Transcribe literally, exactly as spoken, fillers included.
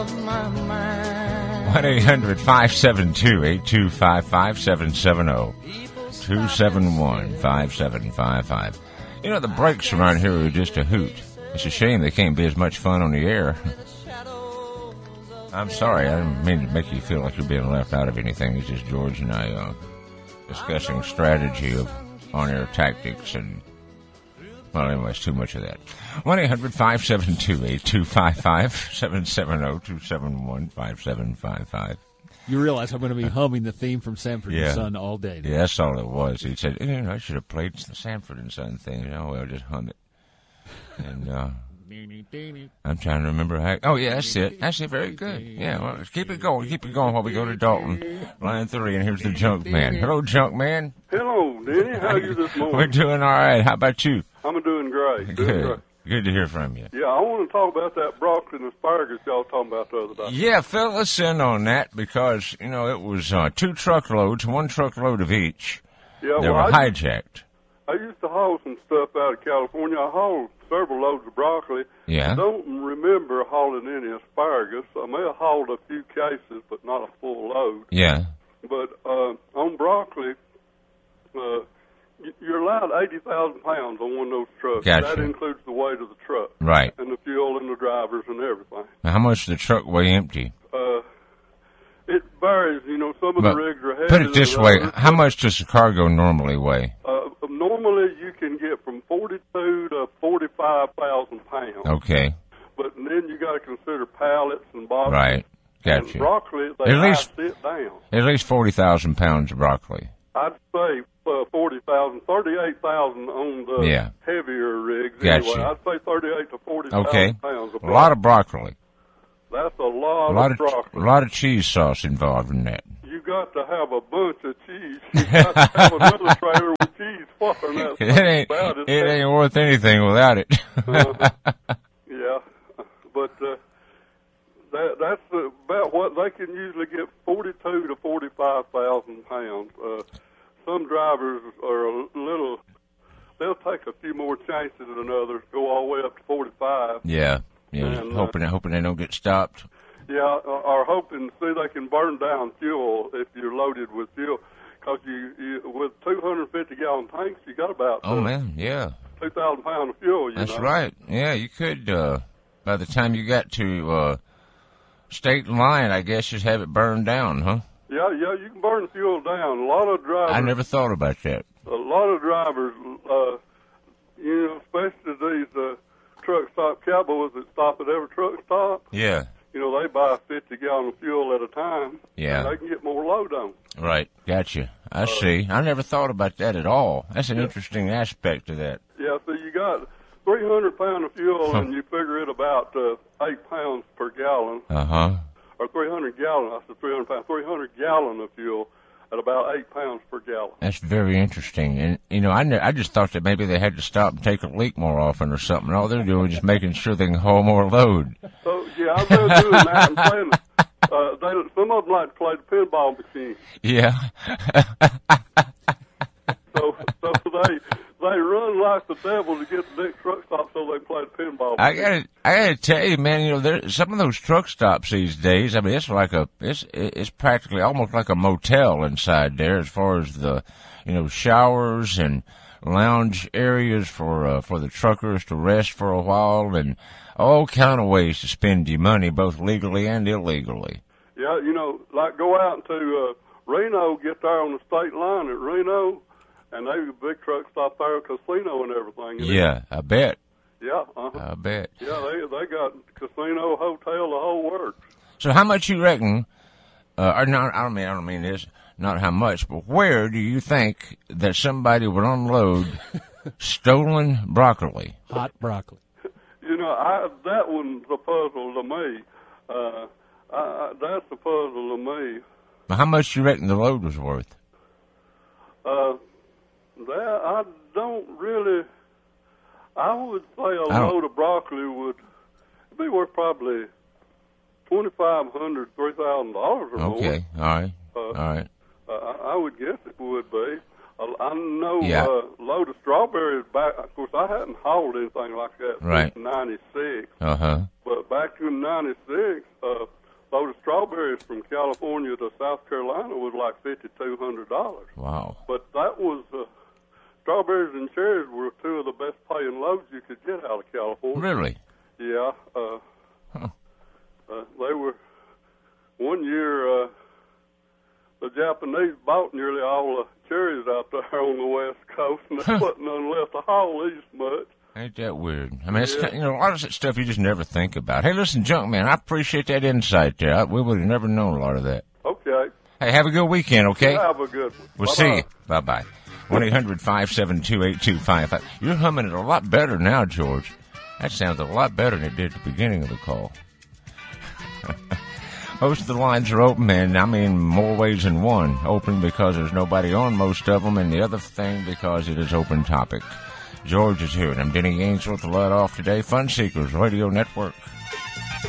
one eight hundred five seven two eight two five five seven seven zero two seven one five seven five five. You know, the breaks around here are just a hoot. It's a shame they can't be as much fun on the air. I'm sorry, I didn't mean to make you feel like you're being left out of anything. It's just George and I uh, discussing strategy of on-air tactics and, well, anyways, too much of that. one eight hundred five seven two eight two five five seven seven zero two seven one five seven five five. You realize I'm going to be humming the theme from Sanford yeah. and Son all day. Yeah, that's all it was. He said, you know, I should have played the Sanford and Son thing. You know, well, just hum it. And uh, I'm trying to remember how. Oh, yeah, that's it. That's it. Very good. Yeah, well, let's keep it going. Keep it going while we go to Dalton. Line three, and here's the Junk Man. Hello, Junk Man. Hello, Denny. How are you this morning? We're doing all right. How about you? I'm doing great. Doing Good. great. Good to hear from you. Yeah, I want to talk about that broccoli and asparagus y'all was talking about the other day. Yeah, fill us in on that because, you know, it was uh, two truckloads, one truckload of each. Yeah, they well, were I, hijacked. I used to haul some stuff out of California. I hauled several loads of broccoli. Yeah. I don't remember hauling any asparagus. I may have hauled a few cases, but not a full load. Yeah. But uh, on broccoli, uh, you're allowed eighty thousand pounds on one of those trucks. Gotcha. That includes the weight of the truck. Right. And the fuel and the drivers and everything. Now, how much does the truck weigh empty? Uh, it varies. You know, some of But the rigs are heavier put it this than way. others. How much does the cargo normally weigh? Uh, normally, you can get from forty-two to forty-five thousand pounds. Okay. But then you got to consider pallets and boxes. Right. And Gotcha. broccoli, they At least- ice it down. At least forty thousand pounds of broccoli. I'd say uh, forty thousand, thirty-eight thousand on the Yeah. heavier rigs. Gotcha. Anyway, I'd say thirty-eight to forty thousand Okay. pounds of A lot of broccoli. broccoli. That's a lot, A lot of of broccoli. a lot of cheese sauce involved in that. You got to have a bunch of cheese. You got to have another trailer with cheese for that. It ain't about it. it ain't worth anything without it. uh, yeah, but uh, that that's about what they can usually get: forty-two to forty-five thousand pounds. Uh, some drivers are a little; they'll take a few more chances than others. Go all the way up to forty-five. Yeah, yeah. And, uh, hoping hoping they don't get stopped. Yeah, are hoping to see they can burn down fuel if you're loaded with fuel. Because you, you, with two hundred fifty gallon tanks, you got about Oh uh, man, yeah. two thousand pounds of fuel. You That's know? right. Yeah, you could. Uh, by the time you got to uh, state line, I guess just have it burned down, huh? Yeah, yeah, you can burn fuel down. A lot of drivers. I never thought about that. A lot of drivers, uh, you know, especially these uh, truck stop cowboys that stop at every truck stop. Yeah. You know, they buy fifty gallon of fuel at a time. Yeah. And they can get more load on. Right. Gotcha. I see. I never thought about that at all. That's an Yeah. interesting aspect to that. Yeah, so you got three hundred pounds of fuel, Huh. and you figure it about uh, eight pounds per gallon, Uh huh. or three hundred gallon. I said three hundred pounds, three hundred gallon of fuel at about eight pounds per gallon. That's very interesting. And, you know, I, ne- I just thought that maybe they had to stop and take a leak more often or something. All they're doing is just making sure they can haul more load. So, yeah, I'm really doing that and playing. Uh, they, some of them like to play the pinball machine. Yeah. So, so they they run like the devil to get the next truck stop so they can play the pinball. I gotta, I gotta tell you, man. You know, there some of those truck stops these days. I mean, it's like a, it's, it's practically almost like a motel inside there, as far as the, you know, showers and lounge areas for uh, for the truckers to rest for a while, and all kind of ways to spend your money, both legally and illegally. Yeah, you know, like go out to uh, Reno, get there on the state line at Reno, and they have a big truck stop there, a casino and everything. And Yeah, I bet. Yeah, uh-huh. I bet. Yeah, they they got casino, hotel, the whole works. So, how much you reckon? Uh, or not? I don't mean. I don't mean this. Not how much, but where do you think that somebody would unload stolen broccoli? Hot broccoli. You know, I, that one's a puzzle to me. Uh, I, that's a puzzle to me. How much you reckon the load was worth? Uh, that I don't really. I would say a I don't- load of broccoli would be worth probably twenty five hundred, three thousand dollars or more. Okay, all right, Uh, all right. Uh, I I would guess it would be. I know Yeah. uh, load of strawberries back. Of course, I hadn't hauled anything like that Right. since ninety-six. Uh huh. But back in ninety-six, uh, load of strawberries from California to South Carolina was like fifty-two hundred dollars. Wow. But that was uh, strawberries and cherries were two of the best paying loads you could get out of California. Really? Yeah. Uh, Huh. uh, they were one year. Uh, the Japanese bought nearly all the cherries out there on the West Coast, and there wasn't none left to haul these much. Ain't that weird? I mean, it's, Yeah. you know, a lot of that stuff you just never think about. Hey, listen, Junkman, I appreciate that insight there. I, we would have never known a lot of that. Okay. Hey, have a good weekend, okay? Have a good one. We'll Bye-bye. see you. Bye-bye. one eight hundred five seven two eight two five five. You're humming it a lot better now, George. That sounds a lot better than it did at the beginning of the call. Most of the lines are open, and I mean more ways than one. Open because there's nobody on most of them, and the other thing because it is open topic. George is here, and I'm Denny Ainsworth to let off today. Fun Seekers Radio Network.